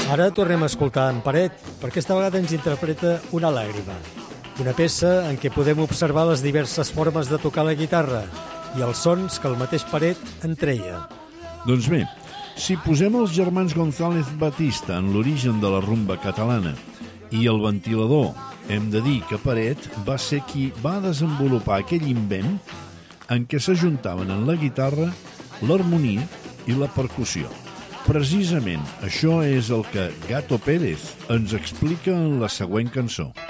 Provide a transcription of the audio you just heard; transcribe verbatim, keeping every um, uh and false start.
Ara tornem a escoltar en Paret, perquè esta vegada ens interpreta Una làgrima, una peça en què podem observar les diverses formes de tocar la guitarra i els sons que el mateix Paret en treia. Doncs bé, si posem els germans González Batista en l'origen de la rumba catalana i el ventilador, hem de dir que Paret va ser qui va desenvolupar aquell invent en què s'ajuntaven en la guitarra l'harmonia i la percussió. Precisament això és el que Gato Pérez ens explica en la següent cançó.